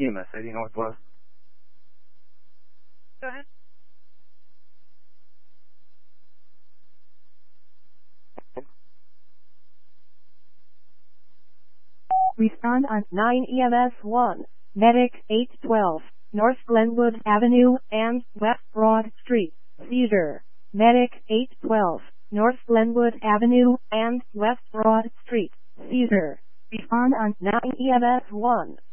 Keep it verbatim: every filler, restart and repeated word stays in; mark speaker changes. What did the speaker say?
Speaker 1: E M S eighty Northwest.
Speaker 2: Go ahead.
Speaker 3: Respond on nine E M S one, Medic eight twelve, North Glenwood Avenue and West Broad Street. Seizure. Medic eight twelve, North Glenwood Avenue and West Broad Street. Seizure. Respond on nine E M S one.